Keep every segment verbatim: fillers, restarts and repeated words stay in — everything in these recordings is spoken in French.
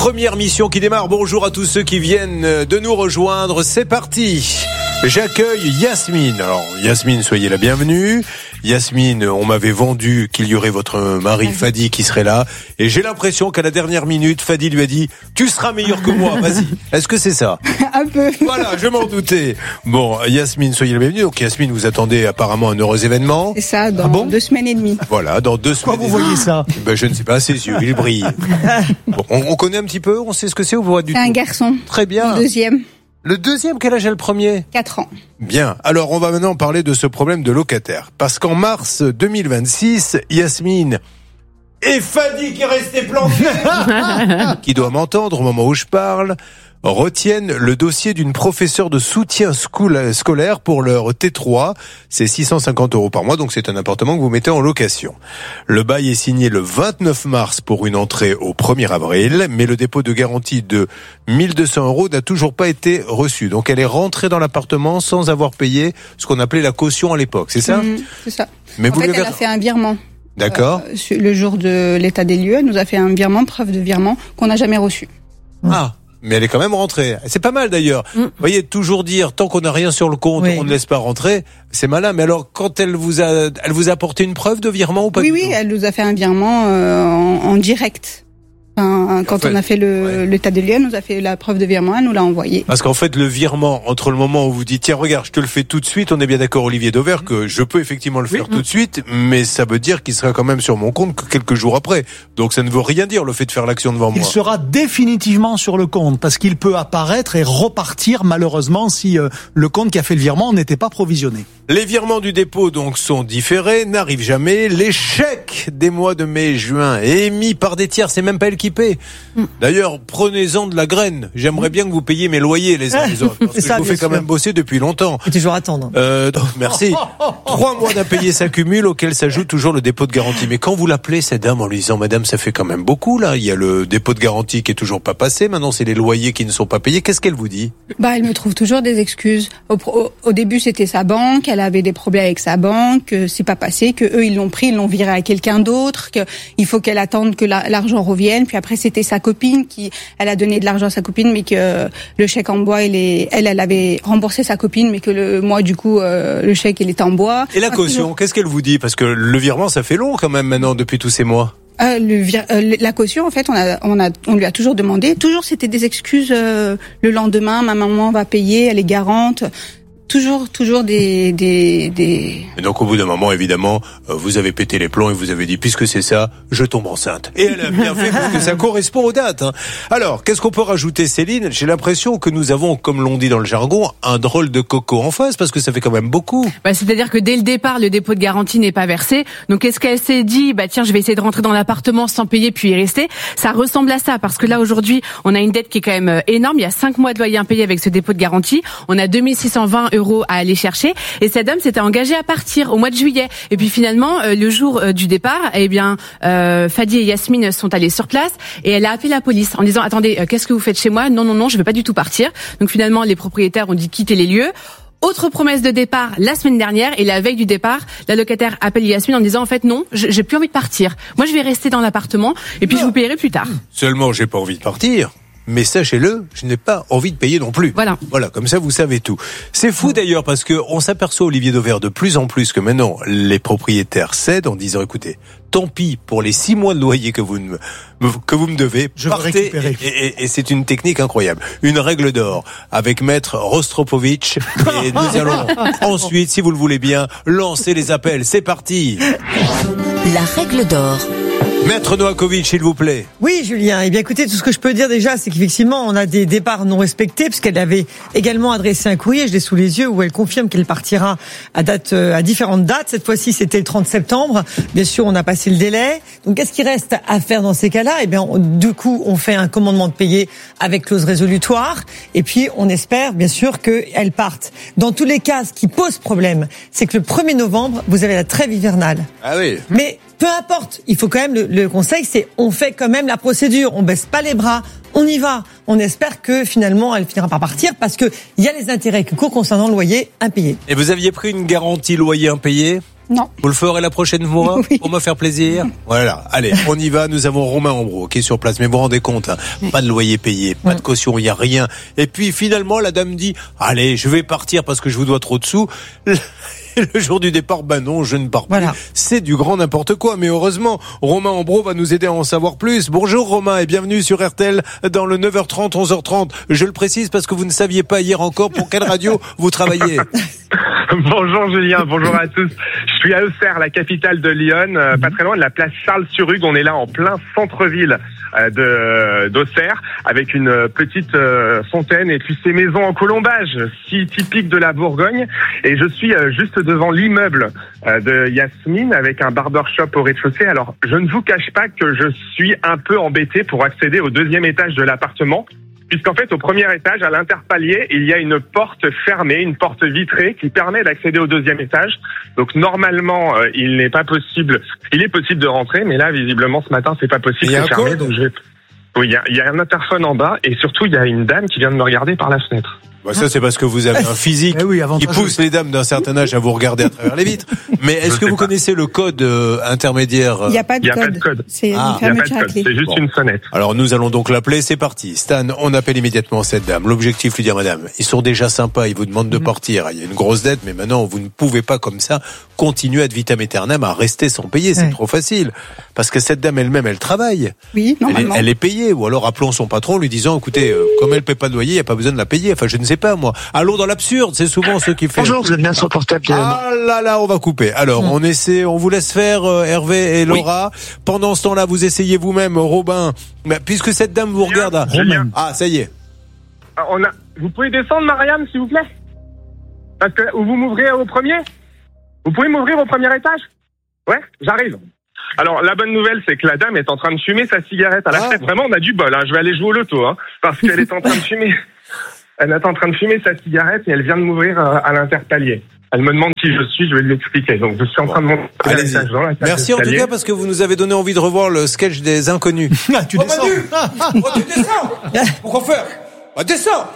Première mission qui démarre. Bonjour à tous ceux qui viennent de nous rejoindre. C'est parti. J'accueille Yasmine. Alors Yasmine, soyez la bienvenue. Yasmine, on m'avait vendu qu'il y aurait votre mari Fadi qui serait là. Et j'ai l'impression qu'à la dernière minute, Fadi lui a dit « Tu seras meilleur que moi, vas-y ». Est-ce que c'est ça ? Un peu. Voilà, je m'en doutais. Bon, Yasmine, soyez la bienvenue. Donc Yasmine, vous attendez apparemment un heureux événement. C'est ça, dans ah bon deux semaines et demie. Voilà, dans deux semaines. Pourquoi vous voyez ça ? Ben, je ne sais pas, ses yeux, ils brillent. Bon, on, on connaît un petit peu, on sait ce que c'est ou vous du C'est tout ? un garçon. Très bien. Le deuxième. Le deuxième, quel âge a le premier ? Quatre ans. Bien. Alors, on va maintenant parler de ce problème de locataire. Parce qu'en mars deux mille vingt-six, Yasmine et Fadi qui est resté planté, qui doit m'entendre au moment où je parle, retiennent le dossier d'une professeure de soutien scolaire pour leur T trois. C'est six cent cinquante euros par mois, donc c'est un appartement que vous mettez en location. Le bail est signé le vingt-neuf mars pour une entrée au premier avril, mais le dépôt de garantie de mille deux cents euros n'a toujours pas été reçu. Donc elle est rentrée dans l'appartement sans avoir payé ce qu'on appelait la caution à l'époque, c'est ça ? Mmh, C'est ça. Mais en vous fait, lui elle avez... a fait un virement. D'accord. Euh, le jour de l'état des lieux, elle nous a fait un virement, preuve de virement, qu'on n'a jamais reçu. Ah, mais elle est quand même rentrée. C'est pas mal d'ailleurs. Mm. Vous voyez, toujours dire, tant qu'on n'a rien sur le compte, oui. on ne laisse pas rentrer, c'est malin. Mais alors, quand elle vous a, elle vous a apporté une preuve de virement ou pas ? Oui, du oui, tout ? elle nous a fait un virement euh, en, en direct. Enfin, quand en fait, on a fait le, ouais. l'état des lieux, elle nous a fait la preuve de virement, elle nous l'a envoyé. Parce qu'en fait, le virement, entre le moment où vous dites, tiens, regarde, je te le fais tout de suite, on est bien d'accord, Olivier Dauvert, que je peux effectivement le faire oui. tout de suite, mais ça veut dire qu'il sera quand même sur mon compte que quelques jours après. Donc ça ne veut rien dire, le fait de faire l'action devant moi. Il sera définitivement sur le compte, parce qu'il peut apparaître et repartir, malheureusement, si euh, le compte qui a fait le virement n'était pas provisionné. Les virements du dépôt, donc, sont différés, n'arrivent jamais. Les chèques des mois de mai, juin, émis par des tiers, c'est même pas elle qui paie. Mm. D'ailleurs, prenez-en de la graine. J'aimerais bien que vous payiez mes loyers les uns les autres. Parce que ça, je vous fais quand sûr. même bosser depuis longtemps. Et toujours attendre. Euh, donc, merci. Trois mois d'impayés s'accumulent, auxquels s'ajoute toujours le dépôt de garantie. Mais quand vous l'appelez, cette dame, en lui disant, madame, ça fait quand même beaucoup, là. Il y a le dépôt de garantie qui est toujours pas passé. Maintenant, c'est les loyers qui ne sont pas payés. Qu'est-ce qu'elle vous dit ? Bah, elle me trouve toujours des excuses. Au, au, au début, c'était sa banque. Elle avait des problèmes avec sa banque, que c'est pas passé, que eux, ils l'ont pris, ils l'ont viré à quelqu'un d'autre, que il faut qu'elle attende que la, l'argent revienne. Puis après, c'était sa copine qui, elle a donné de l'argent à sa copine, mais que le chèque en bois, elle, est, elle, elle avait remboursé sa copine, mais que le mois, du coup, euh, le chèque, il était en bois. Et la caution, toujours... qu'est-ce qu'elle vous dit ? Parce que le virement, ça fait long quand même maintenant, depuis tous ces mois. Euh, le vir- euh, la caution, en fait, on a, on a, on lui a toujours demandé. Toujours, c'était des excuses. Euh, le lendemain, ma maman va payer, elle est garante. Toujours, toujours des, des, des... Et donc, au bout d'un moment, évidemment, vous avez pété les plombs et vous avez dit, puisque c'est ça, je tombe enceinte. Et elle a bien fait parce que ça correspond aux dates. Hein. Alors, qu'est-ce qu'on peut rajouter, Céline ? J'ai l'impression que nous avons, comme l'on dit dans le jargon, un drôle de coco en face, parce que ça fait quand même beaucoup. Bah, c'est-à-dire que dès le départ, le dépôt de garantie n'est pas versé. Donc, qu'est-ce qu'elle s'est dit ? Bah, tiens, je vais essayer de rentrer dans l'appartement sans payer puis y rester. Ça ressemble à ça, parce que là, aujourd'hui, on a une dette qui est quand même énorme. Il y a cinq mois de loyer impayé avec ce dépôt de garantie. On a deux mille six cent vingt euros à aller chercher. Et cette dame s'était engagée à partir au mois de juillet. Et puis finalement, euh, le jour euh, du départ, eh bien, euh, Fadi et Yasmine sont allés sur place et elle a appelé la police en disant, attendez, euh, qu'est-ce que vous faites chez moi ? Non, non, non, je veux pas du tout partir. Donc finalement, les propriétaires ont dit quitter les lieux. Autre promesse de départ la semaine dernière et la veille du départ, la locataire appelle Yasmine en disant, en fait, non, j'ai plus envie de partir. Moi, je vais rester dans l'appartement et puis non. je vous payerai plus tard. Seulement, j'ai pas envie de partir. Mais sachez-le, je n'ai pas envie de payer non plus. Voilà. Voilà, comme ça vous savez tout. C'est fou d'ailleurs parce que on s'aperçoit, Olivier Dauvert, de plus en plus que maintenant les propriétaires cèdent en disant, écoutez, tant pis pour les six mois de loyer que vous me, que vous me devez, je partez, vais récupérer. Et, et, et c'est une technique incroyable. Une règle d'or avec maître Rostropovitch et nous allons ensuite, si vous le voulez bien, lancer les appels. C'est parti. La règle d'or. Maître Novakovic, s'il vous plaît. Oui, Julien. Eh bien, écoutez, tout ce que je peux dire déjà, c'est qu'effectivement, on a des départs non respectés, puisqu'elle avait également adressé un courrier, je l'ai sous les yeux, où elle confirme qu'elle partira à date, à différentes dates. Cette fois-ci, c'était le trente septembre. Bien sûr, on a passé le délai. Donc, qu'est-ce qui reste à faire dans ces cas-là ? Eh bien, on, du coup, on fait un commandement de payer avec clause résolutoire. Et puis, on espère, bien sûr, qu'elle parte. Dans tous les cas, ce qui pose problème, c'est que le premier novembre, vous avez la trêve hivernale. Ah oui. Mais, peu importe, il faut quand même, le, le conseil, c'est on fait quand même la procédure, on baisse pas les bras, on y va. On espère que finalement elle finira par partir parce que il y a les intérêts qui courent concernant le loyer impayé. Et vous aviez pris une garantie loyer impayé ? Non. Vous le ferez la prochaine fois Oui. pour me faire plaisir. Voilà. Allez, on y va. Nous avons Romain Ambro qui est sur place. Mais vous vous rendez compte, hein, pas de loyer payé, pas de caution, il y a rien. Et puis finalement, la dame dit allez, je vais partir parce que je vous dois trop de sous. Le jour du départ, ben non, je ne pars Voilà. plus. C'est du grand n'importe quoi. Mais heureusement, Romain Ambro va nous aider à en savoir plus. Bonjour Romain et bienvenue sur R T L dans le neuf heures trente, onze heures trente. Je le précise parce que vous ne saviez pas hier encore pour quelle radio vous travaillez. Bonjour Julien, bonjour à tous. Je suis à Auxerre, la capitale de Lyon, euh, pas très loin de la place Charles-sur-Hugue. On est là en plein centre-ville euh, de d'Auxerre, avec une euh, petite euh, fontaine et puis ces maisons en colombage, si typiques de la Bourgogne. Et je suis euh, juste devant l'immeuble euh, de Yasmine, avec un barbershop au rez-de-chaussée. Alors, je ne vous cache pas que je suis un peu embêté pour accéder au deuxième étage de l'appartement. Puisqu'en fait, au premier étage, à l'interpalier, il y a une porte fermée, une porte vitrée qui permet d'accéder au deuxième étage. Donc normalement, euh, il n'est pas possible, il est possible de rentrer, mais là, visiblement, ce matin, c'est pas possible, c'est fermé. Code. Donc je vais... Oui, il y a, il y a un interphone en bas et surtout, il y a une dame qui vient de me regarder par la fenêtre. Bah ça c'est parce que vous avez un physique Eh oui, qui avantageux. pousse les dames d'un certain âge à vous regarder à travers les vitres. Mais est-ce Je que sais vous pas. connaissez le code euh, intermédiaire euh, Il n'y a pas de Il y a pas code. de code. C'est Ah. une Il n'y a pas fermeture de à code, clé. c'est juste Bon. une fenêtre. Alors nous allons donc l'appeler, c'est parti. Stan, on appelle immédiatement cette dame. L'objectif, lui dire madame, ils sont déjà sympas, ils vous demandent de partir. Il y a une grosse dette, mais maintenant vous ne pouvez pas comme ça continuer ad vitam aeternam à rester sans payer, c'est Ouais. trop facile. Parce que cette dame elle-même, elle travaille. Oui, Elle est, normalement. elle est payée. Ou alors appelons son patron lui disant, écoutez, euh, comme elle paie pas de loyer, il n'y a pas besoin de la payer. Enfin, je ne sais pas moi. Allons dans l'absurde, c'est souvent ce qui fait. Bonjour, vous êtes bien sur le portable. Ah là là, on va couper. Alors, on essaie, on vous laisse faire euh, Hervé et Laura. Pendant ce temps-là, vous essayez vous-même, Robin. Mais puisque cette dame vous regarde. ah, Julien. Ah, ça y est. Ah, On a... Vous pouvez descendre, Marianne, s'il vous plaît? Parce que ou vous m'ouvrez au premier? Vous pouvez m'ouvrir au premier étage? Ouais, j'arrive. Alors, la bonne nouvelle, c'est que la dame est en train de fumer sa cigarette à la Ah. fenêtre. Vraiment, on a du bol, hein. Je vais aller jouer au loto, hein. Parce qu'elle est en train de fumer. Elle est en train de fumer sa cigarette et elle vient de m'ouvrir euh, à l'interpalier. Elle me demande qui je suis, je vais lui expliquer. Donc, je suis en train de monter Allez-y. l'étage dans la cage Merci en tout d'escalier. cas parce que vous nous avez donné envie de revoir le sketch des inconnus. Ah, tu Oh, descends. Manu Oh, tu descends Pourquoi faire Ah, descends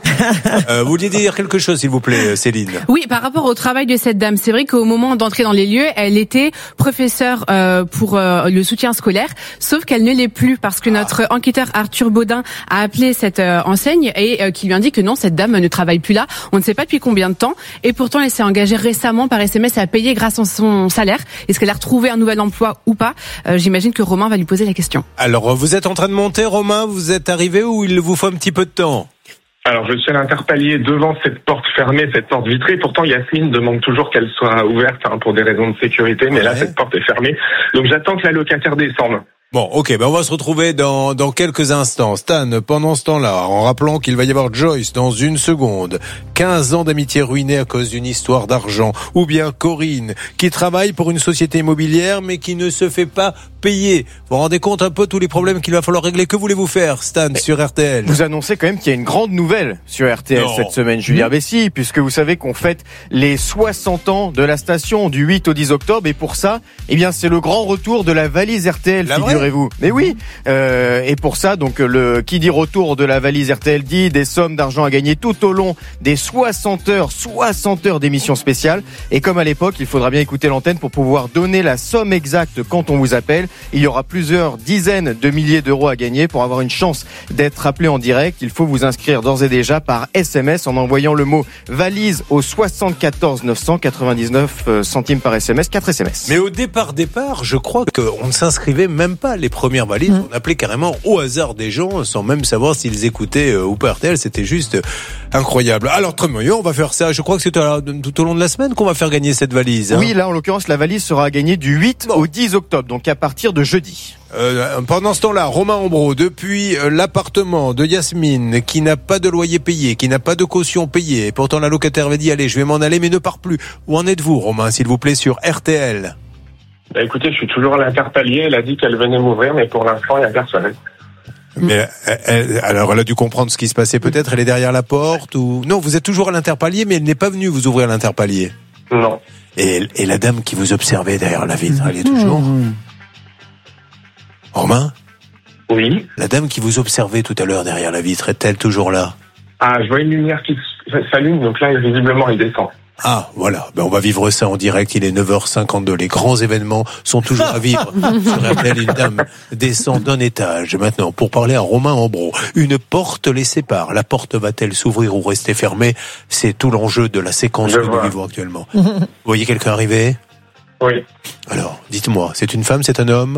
euh, Vous vouliez dire quelque chose, s'il vous plaît, Céline? Oui, par rapport au travail de cette dame, c'est vrai qu'au moment d'entrer dans les lieux, elle était professeure euh, pour euh, le soutien scolaire, sauf qu'elle ne l'est plus parce que notre enquêteur Arthur Baudin a appelé cette euh, enseigne et euh, qui lui indique que non, cette dame ne travaille plus là. On ne sait pas depuis combien de temps et pourtant elle s'est engagée récemment par S M S à payer grâce à son salaire. Est-ce qu'elle a retrouvé un nouvel emploi ou pas? euh, J'imagine que Romain va lui poser la question. Alors, vous êtes en train de monter, Romain? Vous êtes arrivé ou il vous faut un petit peu de temps? Alors, je suis à l'interpalier devant cette porte fermée, cette porte vitrée. Pourtant, Yasmine demande toujours qu'elle soit ouverte hein, pour des raisons de sécurité. Mais Ouais. là, cette porte est fermée. Donc, j'attends que la locataire descende. Bon, ok, ben on va se retrouver dans, dans quelques instants. Stan, pendant ce temps-là, en rappelant qu'il va y avoir Joyce dans une seconde, quinze ans d'amitié ruinée à cause d'une histoire d'argent, ou bien Corinne, qui travaille pour une société immobilière, mais qui ne se fait pas payer. Vous vous rendez compte un peu tous les problèmes qu'il va falloir régler? Que voulez-vous faire, Stan, sur R T L? Vous annoncez quand même qu'il y a une grande nouvelle sur R T L Non. cette semaine, Julien Bessy, puisque vous savez qu'on fête les soixante ans de la station du huit au dix octobre, et pour ça, eh bien, c'est le grand retour de la valise R T L, La vraie figurez-vous. Mais oui, euh, et pour ça, donc, le qui dit retour de la valise R T L dit des sommes d'argent à gagner tout au long des soixante heures, soixante heures d'émission spéciale. Et comme à l'époque, il faudra bien écouter l'antenne pour pouvoir donner la somme exacte quand on vous appelle. Il y aura plusieurs dizaines de milliers d'euros à gagner. Pour avoir une chance d'être appelé en direct, il faut vous inscrire d'ores et déjà par S M S en envoyant le mot valise au soixante-quatorze neuf cent quatre-vingt-dix-neuf centimes par S M S, quatre S M S. Mais au départ, départ, je crois qu'on ne s'inscrivait même pas les premières valises. Mmh. On appelait carrément au hasard des gens sans même savoir s'ils écoutaient euh, ou pas R T L. C'était juste euh, incroyable. Alors, très bien, on va faire ça. Je crois que c'est à- tout au long de la semaine qu'on va faire gagner cette valise. hein. Oui, là, en l'occurrence, la valise sera à gagner du huit au dix octobre, donc à partir de jeudi. Euh, pendant ce temps-là, Romain Ambro, depuis euh, l'appartement de Yasmine, qui n'a pas de loyer payé, qui n'a pas de caution payée, et pourtant la locataire avait dit, allez, je vais m'en aller, mais ne pars plus. Où en êtes-vous, Romain, s'il vous plaît, sur R T L? Bah, écoutez, je suis toujours à l'interpalier. Elle a dit qu'elle venait m'ouvrir, mais pour l'instant, il n'y a personne. Mais elle, elle- alors, elle a dû comprendre ce qui se passait peut-être, elle est derrière la porte, ou... Non, vous êtes toujours à l'interpalier, mais elle n'est pas venue vous ouvrir l'interpalier. Non. Et, et la dame qui vous observait derrière la vitre, elle est toujours... Romain, Oui. la dame qui vous observait tout à l'heure derrière la vitre, est-elle toujours là? Ah, je vois une lumière qui s'allume, donc là, visiblement, il descend. Ah, voilà. Ben, on va vivre ça en direct. Il est neuf heures cinquante-deux. Les grands événements sont toujours à vivre. Sur R T L, une dame descend d'un étage. Maintenant, pour parler à Romain Ambro, une porte les sépare. La porte va-t-elle s'ouvrir ou rester fermée? C'est tout l'enjeu de la séquence Je que vois. nous vivons actuellement. Vous voyez quelqu'un arriver? Oui. Alors, dites-moi, c'est une femme, c'est un homme?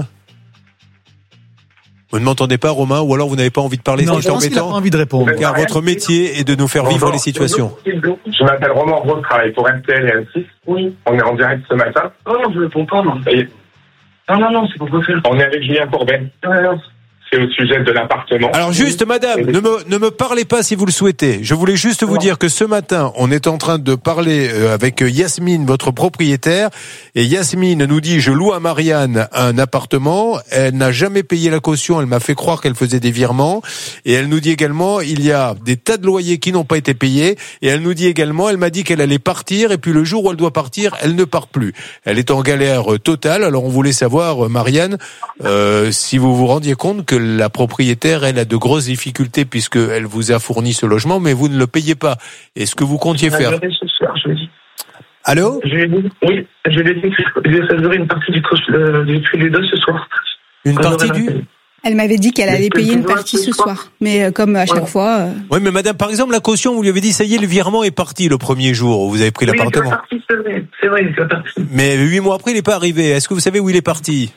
Vous ne m'entendez pas, Romain, ou alors vous n'avez pas envie de parler? Non, c'est je pense qu'il a pas embêtant. envie de répondre. Car votre métier est de nous faire vivre Bonjour. les situations. Je m'appelle Romain Ambro, je travaille pour R T L et M six. Oui. On est en direct ce matin. Oh non, je ne réponds pas, non. Et Non, non, non, c'est pour faire. on est avec Julien Courbet. Ouais, non. C'est au sujet de l'appartement. Alors juste, madame, ne me, ne me parlez pas si vous le souhaitez. Je voulais juste vous dire que ce matin, on est en train de parler euh, avec Yasmine, votre propriétaire, et Yasmine nous dit, je loue à Marianne un appartement, elle n'a jamais payé la caution, elle m'a fait croire qu'elle faisait des virements, et elle nous dit également, il y a des tas de loyers qui n'ont pas été payés, et elle nous dit également, elle m'a dit qu'elle allait partir, et puis le jour où elle doit partir, elle ne part plus. Elle est en galère euh, totale, alors on voulait savoir, euh, Marianne, euh, si vous vous rendiez compte que la propriétaire, elle a de grosses difficultés puisqu'elle vous a fourni ce logement, mais vous ne le payez pas. Et ce que vous comptiez faire... Je vais ce soir, je lui ai dit. Allô? Je lui ai dit, oui, je lui ai dit que je faisais une partie du coach euh, du Tuiledo ce soir. Une Quand partie j'aurai du... la paix. Elle m'avait dit qu'elle Mais allait que payer tu une vois, partie ce ce soir. soir. Mais euh, comme à chaque Voilà. fois... euh, Oui, mais madame, par exemple, la caution, vous lui avez dit, ça y est, le virement est parti le premier jour où vous avez pris Oui, c'est l'appartement. parti, c'est vrai. C'est vrai, c'est parti. Mais huit mois après, il n'est pas arrivé. Est-ce que vous savez où il est parti?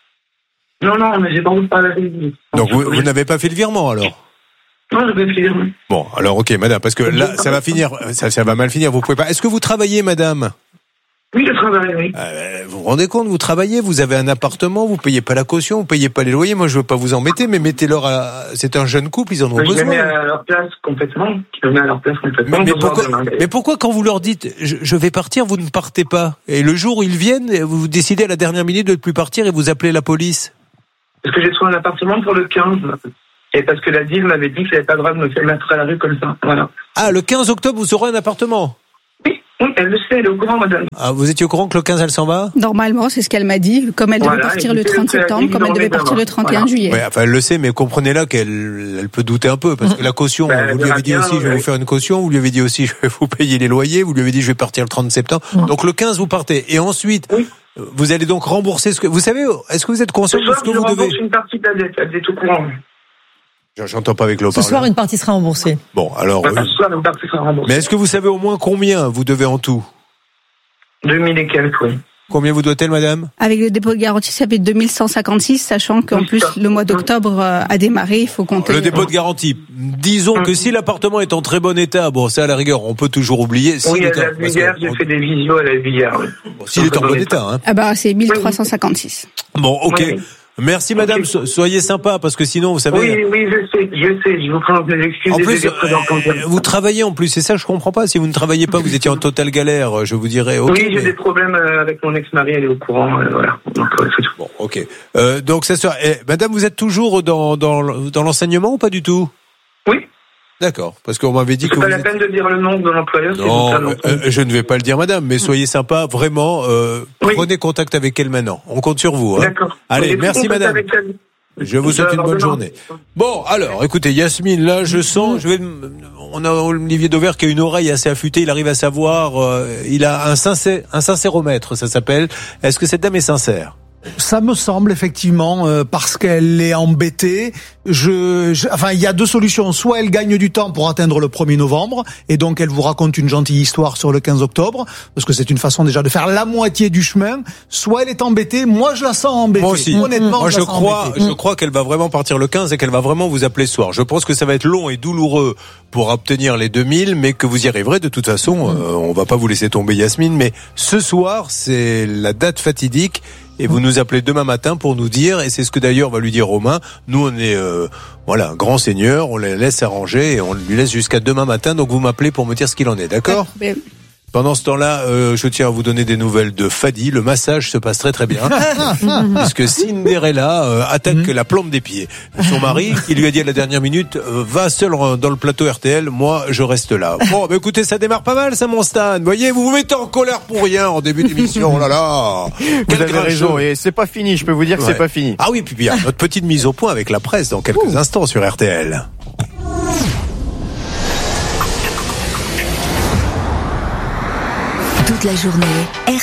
Non, non, mais j'ai pas envie de parler avec lui. Donc, vous, vous n'avez pas fait le virement, alors? Non, je vais finir. Oui, Bon, alors, ok, madame, parce que là, ça va finir, ça, ça va mal finir, vous pouvez pas... Est-ce que vous travaillez, madame? Oui, je travaille, oui. Euh, vous vous rendez compte, vous travaillez, vous avez un appartement, vous payez pas la caution, vous payez pas les loyers. Moi, je veux pas vous embêter, mais mettez-leur à... C'est un jeune couple, ils en ont Mais je les mets besoin. à leur place complètement. Je les mets à leur place complètement. Mais, mais Besoin pourquoi, de main. mais pourquoi quand vous leur dites je, je vais partir, vous ne partez pas? Et le jour où ils viennent, vous décidez à la dernière minute de ne plus partir et vous appelez la police? Parce que j'ai trouvé un appartement pour le quinze. Et parce que la D I L m'avait dit que j'avais pas le droit de me faire mettre à la rue comme ça. Voilà. Ah, le quinze octobre, vous aurez un appartement? Oui, oui, elle le sait, elle est au courant, madame. Ah, vous étiez au courant que le quinze, elle s'en va? Normalement, c'est ce qu'elle m'a dit. Comme elle devait Voilà, partir et le puis, trente elle a septembre, dit comme elle dans devait les partir le avant. trente et un Voilà. juillet. Ouais, enfin, elle le sait, mais comprenez-là qu'elle elle peut douter un peu, parce que la caution, Ben, elle vous lui avez verra dit bien, aussi, je vais ouais. vous faire une caution, vous lui avez dit aussi, je vais vous payer les loyers, vous lui avez dit, je vais partir le trente septembre. Donc, le quinze, vous partez. Et ensuite, Oui. vous allez donc rembourser ce que, vous savez, est-ce que vous êtes conscient Ce de soir, ce que je vous devez? rembourse une partie de la dette. Elle est au courant. J'entends pas avec Ce l'eau-parleur. soir, une partie sera remboursée. Bon, alors, Enfin, euh, ce soir, une partie sera remboursée. mais est-ce que vous savez au moins combien vous devez en tout? deux mille et quelques, oui. Combien vous doit-elle, madame? Avec le dépôt de garantie, ça fait deux mille cent cinquante-six, sachant qu'en Oui, plus, ça. le mois d'octobre euh, a démarré, il faut compter. Le dépôt de garantie. Disons que si l'appartement est en très bon état, bon, ça à la rigueur, on peut toujours oublier. S'il Oui, est elle en- l'a vu parce que- hier, j'ai fait des visios, elle a vu hier. Oui. bon, s'il est en bon état, hein. Ah bah, c'est mille trois cent cinquante-six. Bon, ok. Oui. Merci, madame. Ok. So- Soyez sympa, parce que sinon, vous savez. Oui, oui, je sais, je sais, je vous présente mes excuses. En et plus, je les présente comme ça. euh, vous travaillez en plus, c'est ça, je comprends pas. Si vous ne travaillez pas, vous étiez en totale galère, je vous dirais. Ok. Oui, j'ai mais- des problèmes euh, avec mon ex-mari, elle est au courant, euh, voilà. Donc, euh, c'est tout. Bon, ok. Euh, donc, ça sera. eh, madame, vous êtes toujours dans dans dans l'enseignement ou pas du tout? Oui, D'accord, parce qu'on m'avait dit c'est que pas vous la êtes- peine de dire le nom de l'employeur, c'est Non, ça, non. euh, euh, je ne vais pas le dire, madame, mais soyez sympa, vraiment. Euh, Oui. Prenez contact avec elle maintenant. On compte sur vous. Hein. D'accord. Allez, J'ai pris merci, contact madame. avec elle. Je vous souhaite une Alors, bonne demain. journée. Bon, alors, écoutez, Yasmine, là, je sens, je vais, m- on a Olivier Dauvert qui a une oreille assez affûtée, il arrive à savoir, euh, il a un sincère, un sincéromètre, ça s'appelle. Est-ce que cette dame est sincère? Ça me semble effectivement euh, parce qu'elle est embêtée. Je, je- enfin, il y a deux solutions. Soit elle gagne du temps pour atteindre le premier novembre, et donc elle vous raconte une gentille histoire sur le quinze octobre, parce que c'est une façon déjà de faire la moitié du chemin. Soit elle est embêtée. Moi, je la sens embêtée. Moi aussi. Honnêtement, Moi, je, je la sens crois, embêtée. je crois qu'elle va vraiment partir le quinze et qu'elle va vraiment vous appeler ce soir. Je pense que ça va être long et douloureux pour obtenir les deux mille, mais que vous y arriverez de toute façon. Euh, on va pas vous laisser tomber, Yasmine, mais ce soir, c'est la date fatidique. Et vous nous appelez demain matin pour nous dire, et c'est ce que d'ailleurs va lui dire Romain, nous on est euh, voilà, un grand seigneur, on les laisse arranger et on lui laisse jusqu'à demain matin, donc vous m'appelez pour me dire ce qu'il en est, d'accord? Mais- Pendant ce temps-là, euh, je tiens à vous donner des nouvelles de Fadi. Le massage se passe très très bien, puisque Cinderella euh, attaque la plante des pieds. Son mari, qui lui a dit à la dernière minute, euh, va seul en- dans le plateau R T L, moi je reste là. Bon, bah, écoutez, ça démarre pas mal ça, mon Stan. Vous voyez, vous vous mettez en colère pour rien en début d'émission. Oh là là, Vous quel avez grincheux. raison, et c'est pas fini, je peux vous dire que Ouais. c'est pas fini. Ah oui, puis bien, notre petite mise au point avec la presse dans quelques instants sur R T L. toute la journée.